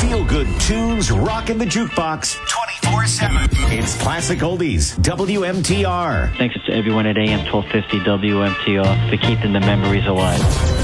feel-good tunes rocking the jukebox 24/7. It's Classic Oldies, WMTR. Thanks to everyone at AM 1250 WMTR for keeping the memories alive.